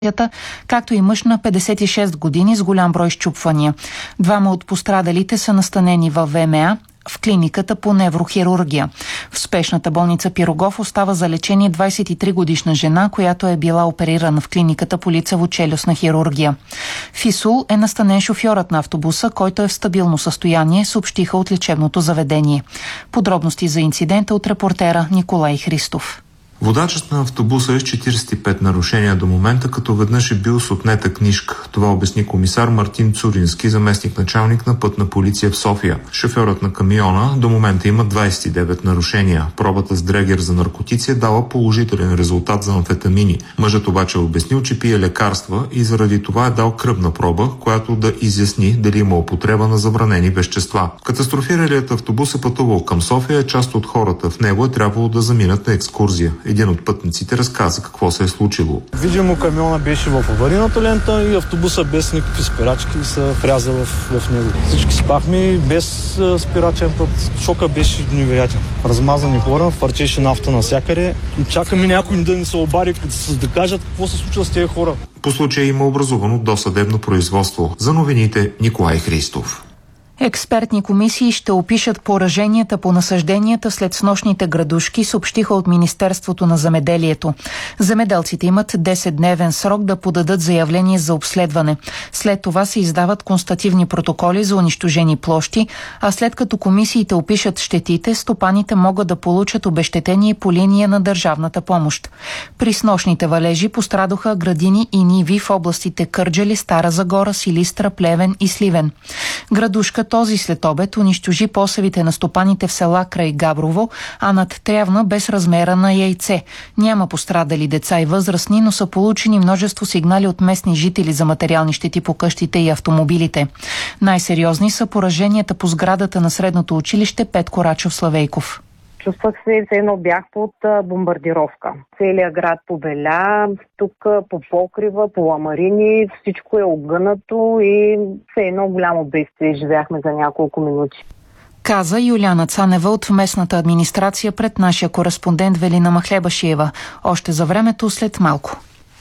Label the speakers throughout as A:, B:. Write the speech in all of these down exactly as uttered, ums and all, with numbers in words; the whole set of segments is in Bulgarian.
A: както и мъж на петдесет и шест години с голям брой счупвания. Двама от пострадалите са настанени във ВМА в клиниката по неврохирургия. В спешната болница Пирогов остава за лечение двадесет и три годишна жена, която е била оперирана в клиниката по лицево-челюстна хирургия. В Исул е настанен шофьорът на автобуса, който е в стабилно състояние, съобщиха от лечебното заведение. Подробности за инцидента от репортера Николай Христов.
B: Водачът на автобуса е с четиридесет и пет нарушения до момента, като веднъж е бил с отнета книжка. Това обясни комисар Мартин Цурински, заместник началник на пътна полиция в София. Шофьорът на камиона до момента има двадесет и девет нарушения. Пробата с дрегер за наркотици е дала положителен резултат за амфетамини. Мъжът обаче е обяснил, че пие лекарства и заради това е дал кръвна проба, която да изясни дали има употреба на забранени вещества. Катастрофиралият автобус е пътувал към София, част от хората в него е трябвало да заминат на екскурзия. Един от пътниците разказа какво се е случило.
C: Видимо, камиона беше в аварийната лента и автобуса без никакви спирачки се вряза в, в него. Всички спахме без спирачен път. Шока беше невероятен. Размазани хора, фърчеше нафта навсякъде. Чакаме някой да ни се обади, да кажат какво се случва с тези хора.
B: По случая има образувано досъдебно производство. За новините Николай Христов.
A: Експертни комисии ще опишат пораженията по насажденията след снощните градушки, съобщиха от Министерството на земеделието. Земеделците имат десетдневен срок да подадат заявление за обследване. След това се издават констативни протоколи за унищожени площи, а след като комисиите опишат щетите, стопаните могат да получат обезщетение по линия на държавната помощ. При снощните валежи пострадоха градини и ниви в областите Кърджали, Стара Загора, Силистра, Плевен и Сливен. Градушка този следобед унищожи посевите на стопаните в села край Габрово, а над Трявна без размера на яйце. Няма пострадали деца и възрастни, но са получени множество сигнали от местни жители за материални щети по къщите и автомобилите. Най-сериозни са пораженията по сградата на средното училище Петко Рачов Славейков.
D: Чувствах се, все едно бях под бомбардировка. Целият град побеля, тук по покрива, по ламарини, всичко е огънато и все едно голямо бедствие живяхме за няколко минути.
A: Каза Юлиана Цанева от местната администрация пред нашия кореспондент Велина Махлебашиева. Още за времето след малко.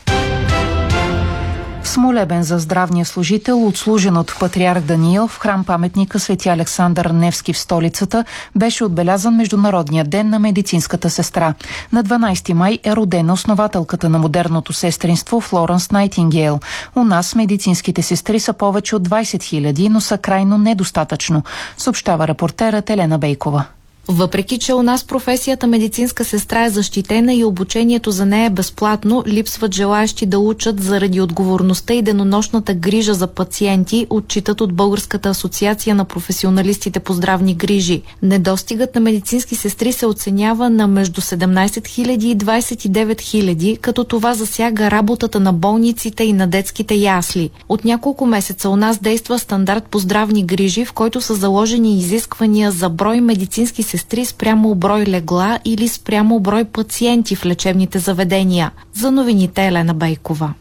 A: В Смолебен за здравния служител, отслужен от патриарх Даниил в храм-паметника Свети Александър Невски в столицата, беше отбелязан Международният ден на медицинската сестра. На дванадесети май е родена основателката на модерното сестринство Флоренс Найтингейл. У нас медицинските сестри са повече от двадесет хиляди, но са крайно недостатъчно, съобщава репортерът Елена Бейкова.
E: Въпреки че у нас професията медицинска сестра е защитена и обучението за нея е безплатно, липсват желаящи да учат заради отговорността и денонощната грижа за пациенти, отчитат от Българската асоциация на професионалистите по здравни грижи. Недостигът на медицински сестри се оценява на между седемнадесет хиляди и двадесет и девет хиляди, като това засяга работата на болниците и на детските ясли. От няколко месеца у нас действа стандарт по здравни грижи, в който са заложени изисквания за брой медицински сестри спрямо брой легла или спрямо брой пациенти в лечебните заведения. За новините Елена Бейкова.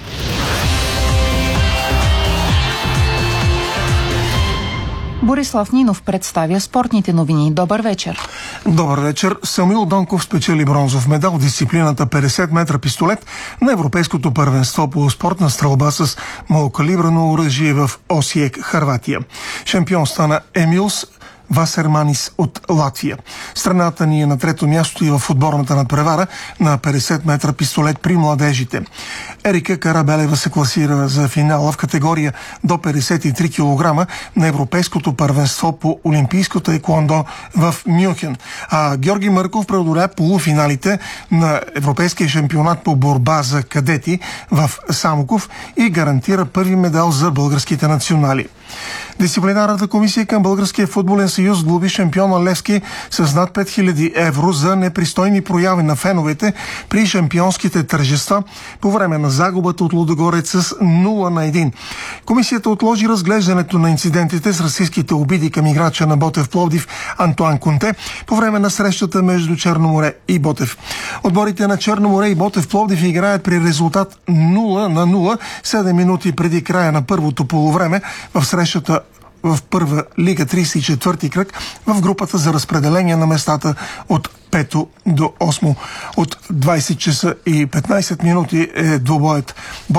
A: Борислав Нинов представя спортните новини. Добър вечер.
F: Добър вечер. Самуил Донков спечели бронзов медал в дисциплината петдесет метра пистолет на Европейското първенство по спортна стрелба с малокалибрено оръжие в Осиек, Хърватия. Шампион стана Емилс Васерманис от Латвия. Страната ни е на трето място и в отборната надпревара на петдесет метра пистолет при младежите. Ерика Карабелева се класира за финала в категория до петдесет и три килограма на Европейското първенство по олимпийско таеквондо в Мюнхен. А Георги Мърков преодоля полуфиналите на Европейския шампионат по борба за кадети в Самоков и гарантира първи медал за българските национали. Дисциплинарната комисия към Българския футболен съюз глоби шампиона Левски с над пет хиляди евро за непристойни прояви на феновете при шампионските тържества по време на загубата от Лудогорец с нула на едно. Комисията отложи разглеждането на инцидентите с расистските обиди към играча на Ботев Пловдив Антуан Конте по време на срещата между Черноморе и Ботев. Отборите на Черноморе и Ботев Пловдив играят при резултат нула на нула седем минути преди края на първото полувреме в срещата в първа лига, тридесет и четвърти кръг в групата за разпределение на местата от пето до осмо. От двадесет часа и петнадесет минути е двобоят